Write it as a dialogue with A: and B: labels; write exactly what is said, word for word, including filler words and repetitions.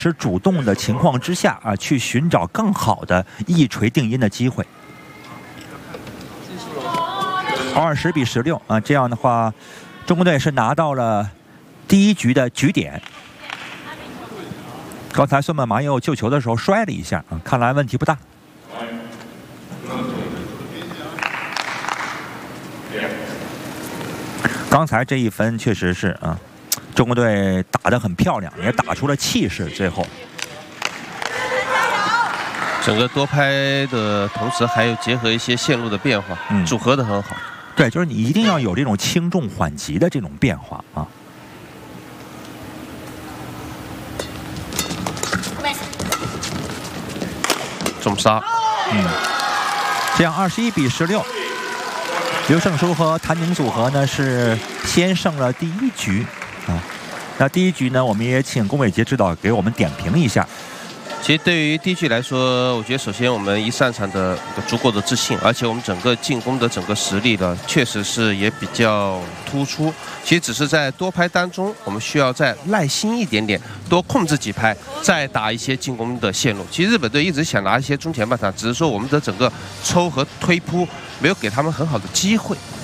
A: 是主动的情况之下啊，去寻找更好的一锤定音的机会。二十比十六啊，这样的话，中国队是拿到了第一局的局点。刚才孙本麻佑救球的时候摔了一下啊，看来问题不大。刚才这一分确实是啊。 中国队打得很漂亮，也打出了气势。最后，
B: 整个多拍的同时，还有结合一些线路的变化，嗯、组合的很好。
A: 对，就是你一定要有这种轻重缓急的这种变化啊。
B: 重杀，
A: 嗯，这样二十一比十六，刘胜书和谭宁组合呢是先胜了第一局。 啊，那第一局呢，我们也请龚伟杰指导给我们点评一下。
B: 其实对于第一局来说，我觉得首先我们一上场的足够的自信，而且我们整个进攻的整个实力呢，确实是也比较突出。其实只是在多拍当中，我们需要再耐心一点点，多控制几拍，再打一些进攻的线路。其实日本队一直想拿一些中前半场，只是说我们的整个抽和推扑没有给他们很好的机会。